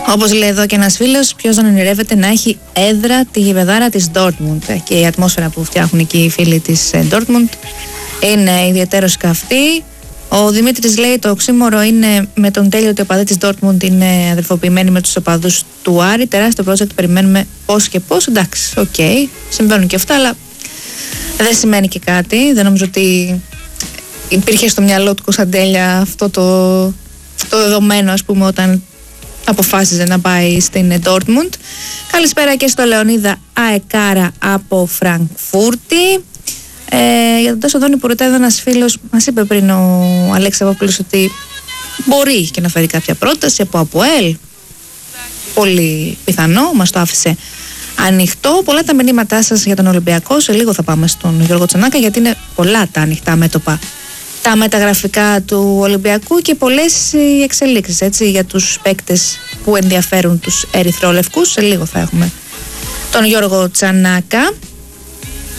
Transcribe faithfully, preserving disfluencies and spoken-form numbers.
Όπως λέει εδώ και ένας φίλος, ποιος δεν ονειρεύεται να έχει έδρα τη γηπεδάρα της Dortmund. Και η ατμόσφαιρα που φτιάχνουν εκεί οι φίλοι της Dortmund είναι ιδιαίτερος καυτή. Ο Δημήτρης λέει το οξύμορο είναι με τον Τέλειο ότι οι οπαδοί της Dortmund είναι αδερφοποιημένοι με τους οπαδούς του Άρη. Τεράστιο project, περιμένουμε πώς και πώς. Εντάξει, οκ, okay, συμβαίνουν και αυτά, αλλά δεν σημαίνει και κάτι. Δεν νομίζω ότι υπήρχε στο μυαλό του Κωνσταντέλια αυτό το, το δεδομένο, ας πούμε, όταν αποφάσιζε να πάει στην Dortmund. Καλησπέρα και στο Λεωνίδα Αεκάρα από Φραγκφούρτη. Ε, για τον Τάσο Δόνη που ρωτάει εδώ ένας φίλος, μας είπε πριν ο Αλέξης Παπαπούλος ότι μπορεί και να φέρει κάποια πρόταση από ΑΠΟΕΛ. Πολύ πιθανό, μας το άφησε ανοιχτό. Πολλά τα μηνύματά σας για τον Ολυμπιακό. Σε λίγο θα πάμε στον Γιώργο Τσανάκα, γιατί είναι πολλά τα ανοιχτά μέτωπα, τα μεταγραφικά του Ολυμπιακού και πολλές οι εξελίξεις, έτσι, για τους παίκτες που ενδιαφέρουν τους ερυθρόλευκους. Σε λίγο θα έχουμε τον Γιώργο Τσανάκα.